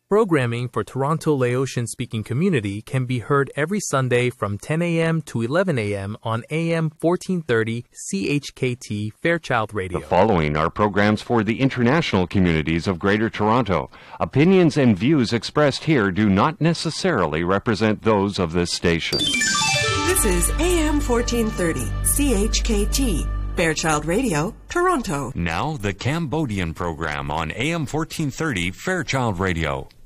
Programming for Toronto Laotian-speaking community can be heard every Sunday from 10 a.m. to 11 a.m. on AM 1430 CHKT Fairchild Radio. The following are programs for the international communities of Greater Toronto. Opinions and views expressed here do not necessarily represent those of this station. This is AM 1430 CHKT Fairchild Radio, Toronto. Now, the Cambodian program on AM 1430 Fairchild Radio.